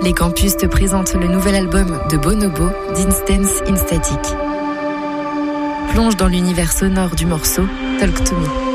Les campus te présentent le nouvel album de Bonobo, d'Instance in Static. Plonge dans l'univers sonore du morceau Talk to Me.